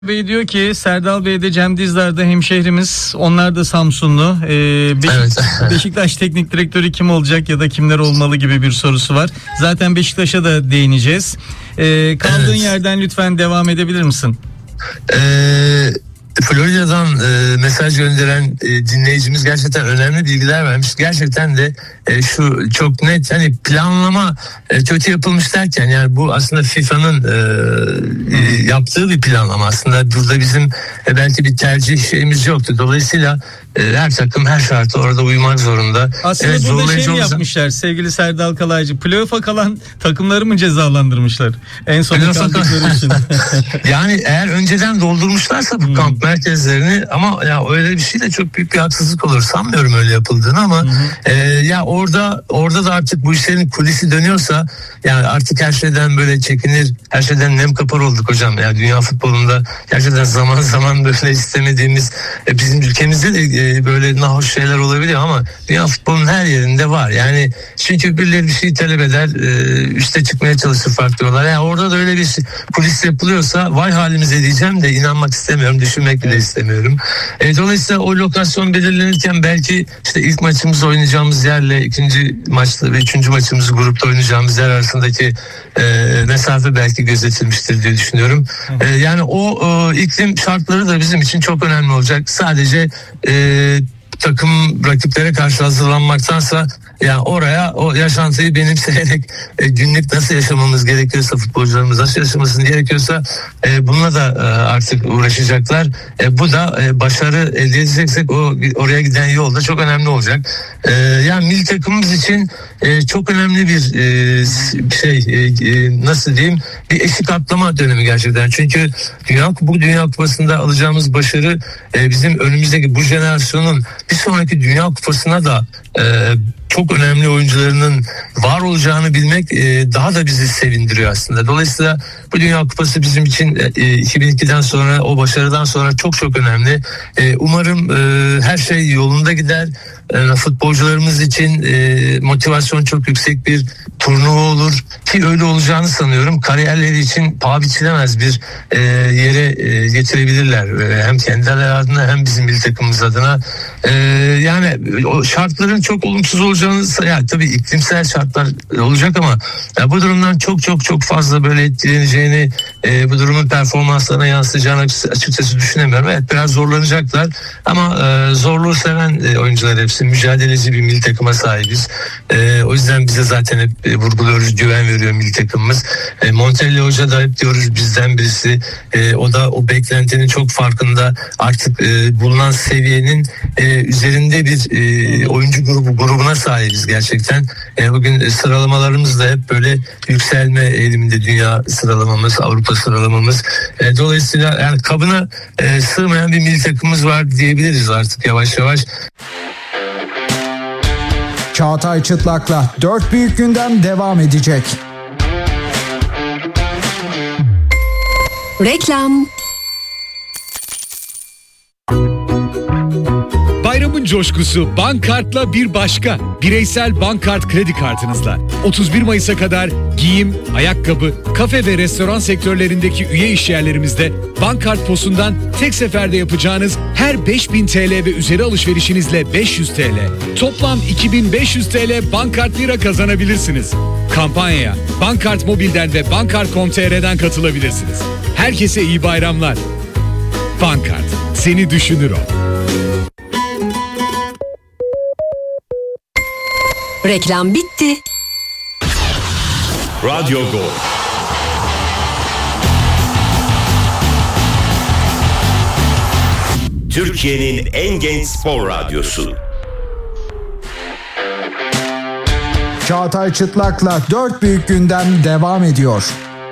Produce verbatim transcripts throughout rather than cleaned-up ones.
Bey diyor ki Serdal Bey de Cem Dizdar'da hemşehrimiz, onlar da Samsunlu. Ee, Beşik, evet. Beşiktaş teknik direktörü kim olacak ya da kimler olmalı gibi bir sorusu var. Zaten Beşiktaş'a da değineceğiz. Ee, kaldığın evet. yerden lütfen devam edebilir misin? Eee Florya'dan e, mesaj gönderen e, dinleyicimiz gerçekten önemli bilgiler vermiş. Gerçekten de e, şu çok net, hani planlama e, kötü yapılmış derken, yani bu aslında FIFA'nın e, e, yaptığı bir planlama. Aslında burada bizim e, belki bir tercih şeyimiz yoktu. Dolayısıyla e, her takım her şartta orada uyumak zorunda. Aslında evet, burada şey mi yapmışlar sevgili Serdal Kalaycı? Playoff'a kalan takımları mı cezalandırmışlar? En son kaldıkları için. Yani eğer önceden doldurmuşlarsa bu hmm. kamp merkezlerini, ama ya öyle bir şey de çok büyük bir haksızlık olur. Sanmıyorum öyle yapıldığını, ama e, ya orada orada da artık bu işlerin kulisi dönüyorsa, yani artık her şeyden böyle çekinir, her şeyden nem kapar olduk hocam. Yani dünya futbolunda gerçekten zaman zaman böyle istemediğimiz, e, bizim ülkemizde de e, böyle nahoş şeyler olabiliyor, ama dünya futbolunun her yerinde var. Yani çünkü birileri bir şey talep eder, e, üste çıkmaya çalışır farklı yollar. Yani orada da öyle bir kulis yapılıyorsa vay halimize diyeceğim de inanmak istemiyorum, düşünmek bile istemiyorum. E, dolayısıyla o lokasyon belirlenirken belki işte ilk maçımızı oynayacağımız yerle ikinci maçta ve üçüncü maçımızı grupta oynayacağımız yer arasındaki e, mesafe belki gözetilmiştir diye düşünüyorum. E, yani o e, iklim şartları da bizim için çok önemli olacak. Sadece e, takım rakiplere karşı hazırlanmaktansa, yani oraya o yaşantıyı benimseyerek e, günlük nasıl yaşamamız gerekiyorsa, futbolcularımız nasıl yaşamasını gerekiyorsa e, bununla da e, artık uğraşacaklar. E, bu da e, başarı elde edeceksek o oraya giden yol da çok önemli olacak. E, yani milli takımımız için e, çok önemli bir e, şey e, e, nasıl diyeyim, bir eşik atlama dönemi gerçekten. Çünkü dünya, bu Dünya Kupası'nda alacağımız başarı e, bizim önümüzdeki bu jenerasyonun bir sonraki Dünya Kupası'na da e, çok önemli oyuncularının var olacağını bilmek e, daha da bizi sevindiriyor aslında. Dolayısıyla bu Dünya Kupası bizim için e, iki bin ikiden sonra, o başarıdan sonra çok çok önemli. E, umarım e, her şey yolunda gider. E, futbolcularımız için e, motivasyon çok yüksek bir turnuva olur ki öyle olacağını sanıyorum. Kariyerleri için paha biçilemez bir e, yere e, getirebilirler. E, hem kendileri adına hem bizim milli takımımız adına. E, yani o şartların çok olumsuz olacağını, yani tabii iklimsel şartlar olacak, ama ya bu durumdan çok çok çok fazla böyle etkileneceğini, e, bu durumun performanslarına yansıyacağını açıkçası düşünemiyorum. Evet, biraz zorlanacaklar, ama e, zorluğu seven e, oyuncular hepsi, mücadeleci bir milli takıma sahibiz. E, o yüzden bize zaten hep e, vurguluyoruz, güven veriyor milli takımımız. E, Montella Hoca da hep diyoruz bizden birisi. E, o da o beklentinin çok farkında. Artık e, bulunan seviyenin e, üzerinde bir e, oyuncu grubu grubuna sahibiz gerçekten. E, bugün sıralamalarımız da hep böyle yükselme eğiliminde, dünya sıralamamız, Avrupa sıralamamız. E, dolayısıyla yani kabına e, sığmayan bir milli takımımız var diyebiliriz artık yavaş yavaş. Çağatay Çıtlak'la dört büyük gündem devam edecek. Reklam. Bayramın coşkusu Bankart'la bir başka. Bireysel Bankart kredi kartınızla otuz bir Mayıs'a kadar giyim, ayakkabı, kafe ve restoran sektörlerindeki üye işyerlerimizde Bankart Posu'ndan tek seferde yapacağınız her beş bin T L ve üzeri alışverişinizle beş yüz T L, toplam iki bin beş yüz T L Bankart Lira kazanabilirsiniz. Kampanyaya Bankart Mobil'den ve bankart nokta com nokta t r'den katılabilirsiniz. Herkese iyi bayramlar. Bankart, seni düşünür o. Reklam bitti. Radyo Gol. Türkiye'nin en genç spor radyosu. Çağatay Çıtlak'la dört büyük gündem devam ediyor.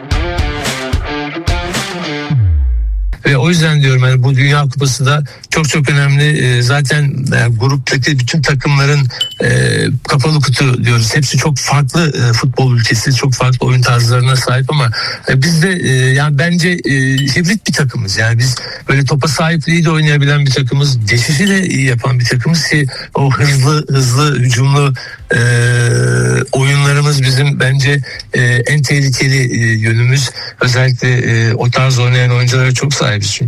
Ve o yüzden diyorum, yani bu Dünya Kupası da çok çok önemli. E, zaten e, gruptaki bütün takımların e, kapalı kutu diyoruz. Hepsi çok farklı e, futbol ülkesi, çok farklı oyun tarzlarına sahip, ama e, biz de e, yani bence e, hibrit bir takımız. Yani biz böyle topa sahipliği de oynayabilen bir takımız, geçişi de iyi yapan bir takımız ki o hızlı hızlı hücumlu e, oyunlarımız bizim bence e, en tehlikeli e, yönümüz. Özellikle e, o tarz oynayan oyunculara çok sahibiz çünkü.